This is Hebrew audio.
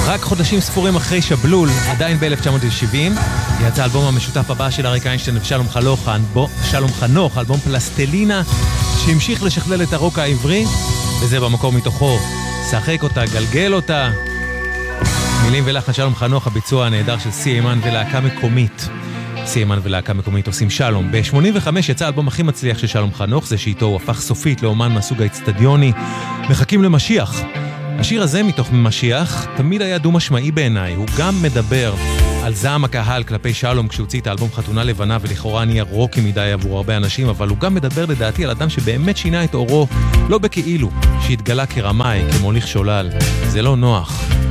רק חודשים ספורים אחרי שבלול, עדיין ב-1970, יצא האלבום המשותף הבא של אריק איינשטיין ושלום חנוך, אלבום פלסטלינה, שהמשיך לשכלל את הרוק העברי, וזה במקור מתוכו, שחק אותה, גלגל אותה. מילים ולחן שלום חנוך, הביצוע הנהדר של סיימן ולהקה מקומית. סיימן ולהקה מקומית עושים שלום. ב-85 יצא האלבום הכי מצליח של שלום חנוך, זה שאיתו הוא הפך סופית לאומן מהסוג האצטדיוני. מחכים למשיח. השיר הזה מתוך משיח תמיד היה דו-משמעי בעיניי. הוא גם מדבר על זעם הקהל כלפי שלום כשהוציא את האלבום חתונה לבנה, ולכאורה נהיה רוקי מדי עבור הרבה אנשים, אבל הוא גם מדבר לדעתי על אדם שבאמת שינה את אורו, לא בכאילו, שהתגלה כרמאי, כמוליך שולל. זה לא נוח.